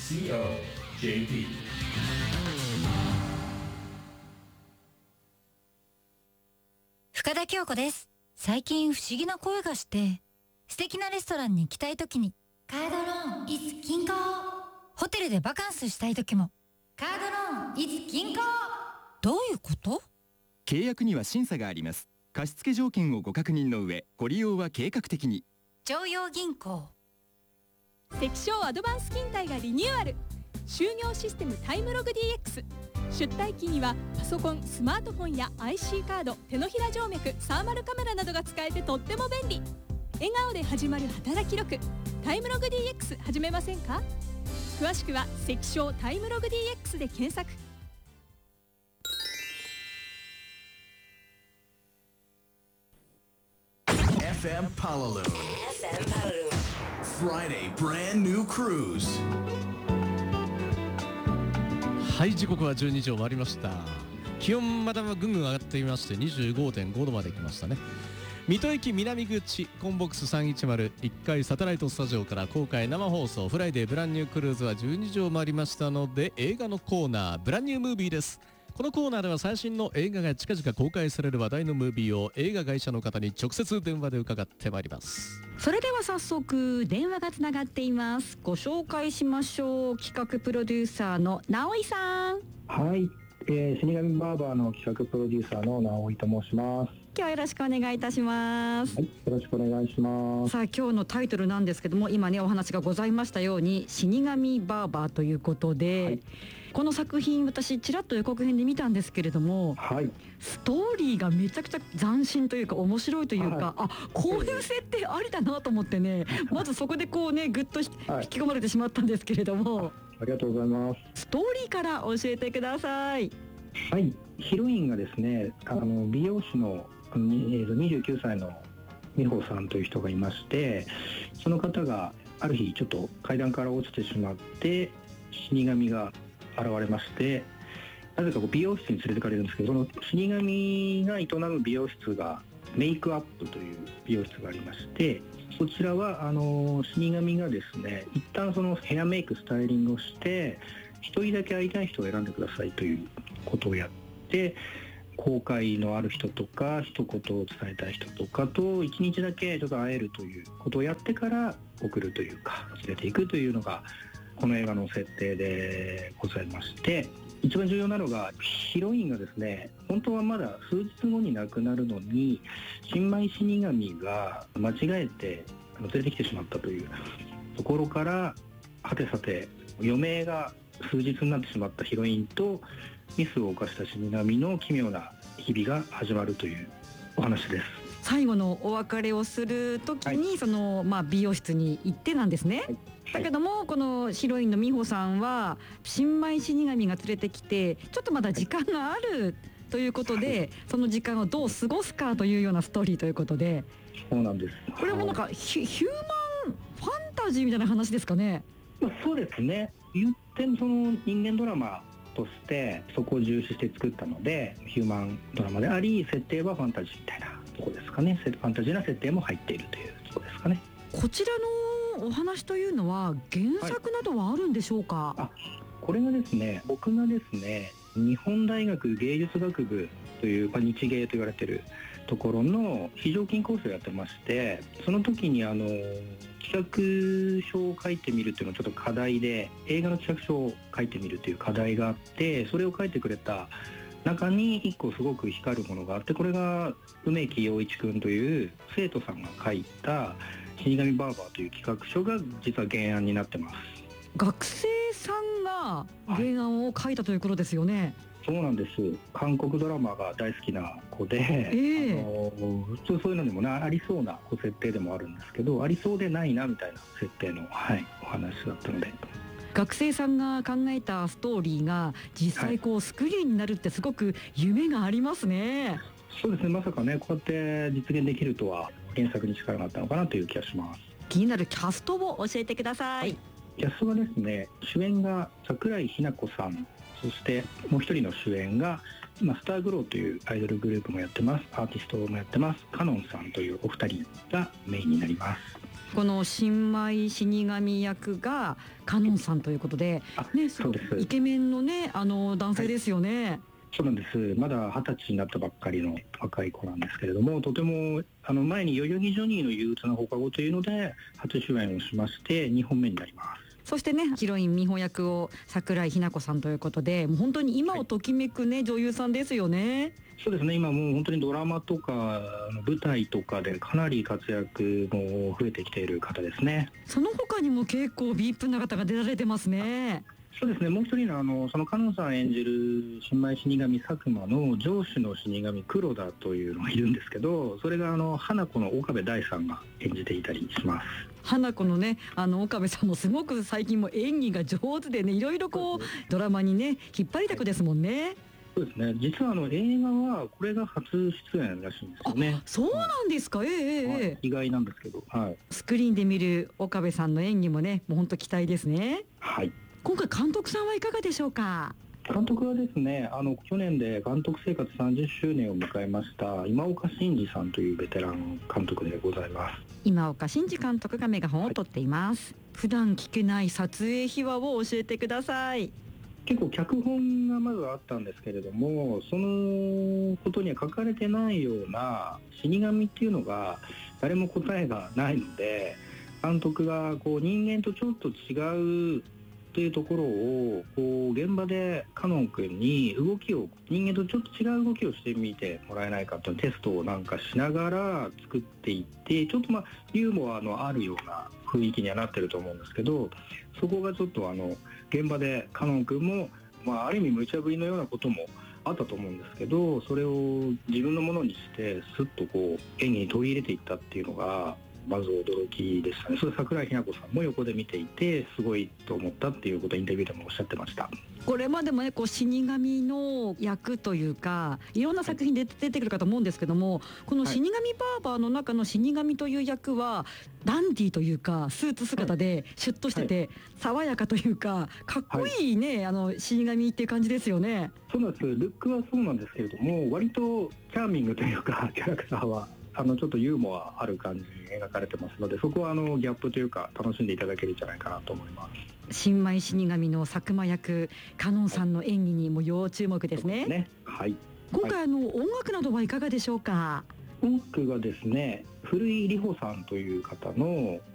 COJP。 深田恭子です。最近不思議な声がして、素敵なレストランに行きたいときにカードローン is 銀行、ホテルでバカンスしたいときもカードローン is 銀行。どういうこと？ 契約には審査があります。貸付条件をご確認の上、ご利用は計画的に。 常陽銀行。 関商アドバンス勤怠がリニューアル。就業システムタイムログ DX。 出退勤にはパソコン、スマートフォンや IC カード、手のひら静脈、サーマルカメラなどが使えてとっても便利。笑顔で始まる働き力、タイムログ DX 始めませんか？詳しくは関商タイムログ DX で検索。 FM Palaloon. Friday brand new cruise。 はい、時刻は12時を回りました。気温またぐんぐん上がっていまして 25.5 度まで来ましたね。水戸駅南口コンボックス310 1階サテライトスタジオから公開生放送フライデーブランニュークルーズは12時を回りましたので、映画のコーナーブランニュームービーです。このコーナーでは最新の映画が近々公開される話題のムービーを映画会社の方に直接電話で伺ってまいります。 それでは早速電話がつながっています。ご紹介しましょう。企画プロデューサーの直井さん。 はい、死神バーバーの企画プロデューサーの直井と申します。 今日はよろしくお願いいたします。 はい、よろしくお願いします。 さあ、今日のタイトルなんですけども、今ねお話がございましたように死神バーバーということで、はい、この作品私ちらっと予告編で見たんですけれども、はい、ストーリーがめちゃくちゃ斬新というか面白いというか、はい、こういう設定ありだなと思ってね、まずそこでこうねぐっと引き込まれてしまったんですけれども、 ありがとうございます。 ストーリーから教えてください。 はい、ヒロインがですね、美容師の29歳の美穂さんという人がいまして、その方がある日ちょっと階段から落ちてしまって死神が現れまして、なぜか美容室に連れてかれるんですけど、その死神が営む美容室がメイクアップという美容室がありまして、そちらは死神がですね、一旦そのヘアメイクスタイリングをして一人だけ会いたい人を選んでくださいということをやって、後悔のある人とか一言を伝えたい人とかと一日だけちょっと会えるということをやってから送るというか連れていくというのがこの映画の設定でございまして、一番重要なのがヒロインがですね、本当はまだ数日後に亡くなるのに新米死神が間違えて連れてきてしまったというところから、はてさて余命が数日になってしまったヒロインとミスを犯した死神の奇妙な日々が始まるというお話です。 最後のお別れをする時に、はい、その美容室に行ってなんですね、はい、だけどもこのヒロインの美穂さんは新米死神が連れてきてちょっとまだ時間があるということで、はい、その時間をどう過ごすかというようなストーリーということで、 そうなんです。 これもなんかヒューマンファンタジーみたいな話ですかね。 そうですね、言ってその人間ドラマとしてそこを重視して作ったのでヒューマンドラマであり、設定はファンタジーみたいなところですかね。ファンタジーな設定も入っているというところですかね。 こちらのお話というのは原作などはあるんでしょうか？ はい、これがですね、僕がですね日本大学芸術学部という、日芸と言われているところの非常勤講師をやってまして、その時に企画書を書いてみるというのがちょっと課題で、映画の企画書を書いてみるという課題があって、それを書いてくれた中に一個すごく光るものがあって、これが梅木陽一君という生徒さんが書いた死神バーバーという企画書が実は原案になってます。 学生さんが原案を書いたということですよね。はい、 そうなんです。韓国ドラマが大好きな子で、普通そういうのにもありそうな設定でもあるんですけど、ありそうでないなみたいな設定の、お話だったので、 学生さんが考えたストーリーが実際スクリーンになるってすごく夢がありますね。 そうですね、まさかねこうやって実現できるとは原作に力があったのかなという気がします。 気になるキャストを教えてください。 キャストはですね、主演が桜井日奈子さん、そしてもう一人の主演が今スターグローというアイドルグループもやってます、アーティストもやってますカノンさんというお二人がメインになります。 この新米死神役がカノンさんということで、ね、 そうです。 イケメンのね男性ですよね。 はい、そうなんです。まだ20歳になったばっかりの若い子なんですけれども、とても前に代々木ジョニーの憂鬱な放課後というので初主演をしまして2本目になります。 そしてね、ヒロイン美穂役を桜井日奈子さんということで、もう本当に今をときめくね、女優さんですよね。 そうですね、今もう本当にドラマとか舞台とかでかなり活躍も増えてきている方ですね。 その他にも結構ビップな方が出られてますね。 そうですね、もう一人のそのカノンさん演じる新米死神佐久間の上司の死神黒田というのがいるんですけど、それが花子の岡部大さんが演じていたりします。 花子のね岡部さんもすごく最近も演技が上手でね、いろいろこうドラマにね引っ張りだこですもんね。 そうですね、実は映画はこれが初出演らしいんですよね。 そうなんですか。 意外なんですけど、はい、 スクリーンで見る岡部さんの演技もね、もう本当期待ですね。 はい。 今回監督さんはいかがでしょうか。 監督はですね、去年で監督生活30周年を迎えました今岡伸二さんというベテラン監督でございます。 今岡伸二監督がメガホンを取っています。普段聞けない撮影秘話を教えてください。 結構脚本がまずあったんですけれども、そのことには書かれてないような死神っていうのが誰も答えがないので、監督がこう人間とちょっと違うというところをこう現場でカノン君に人間とちょっと違う動きをしてみてもらえないかというテストをなんかしながら作っていって、ちょっとユーモアのあるような雰囲気にはなってると思うんですけど、そこがちょっと現場でカノン君も、ある意味無茶ぶりのようなこともあったと思うんですけど、それを自分のものにしてスッとこう演技に取り入れていったっていうのがまず驚きでしたね。それ桜井日奈子さんも横で見ていてすごいと思ったっていうことをインタビューでもおっしゃってました。 これまでもねこう死神の役というかいろんな作品で出てくるかと思うんですけども、この死神バーバーの中の死神という役はダンディーというかスーツ姿でシュッとしてて爽やかというかかっこいいね、死神っていう感じですよね。 そうなんです。ルックはそうなんですけれども、割とチャーミングというかキャラクターはちょっとユーモアある感じに描かれてますので、そこはギャップというか楽しんでいただけるんじゃないかなと思います。 新米死神の佐久間役カノンさんの演技にも要注目ですね。 はい。 今回音楽などはいかがでしょうか。 音楽がですね、古井里穂さんという方の